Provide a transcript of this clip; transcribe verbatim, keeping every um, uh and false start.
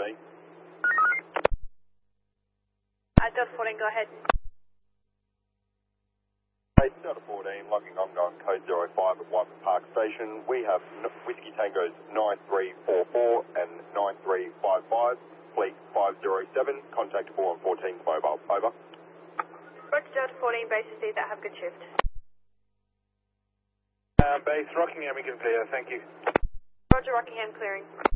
fourteen. Uh, Delta fourteen, go ahead. Hey, Delta fourteen, logging ongoing code zero five at Wyman Park Station. We have Whiskey Tangos nine three four four and nine three five five, fleet five zero seven, contactable on fourteen mobile. Over. Roger, Delta fourteen, base is that have good shift. Uh, base Rockingham, we can clear, thank you. Roger, Rockingham clearing.